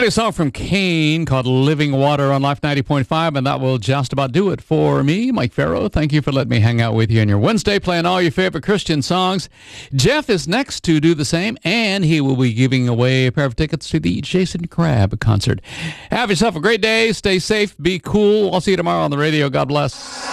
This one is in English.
Brand new song from Kane called Living Water on Life 90.5, and that will just about do it for me, Mike Farrow. Thank you for letting me hang out with you on your Wednesday, playing all your favorite Christian songs. Jeff is next to do the same, and he will be giving away a pair of tickets to the Jason Crabb concert. Have yourself a great day. Stay safe. Be cool. I'll see you tomorrow on the radio. God bless.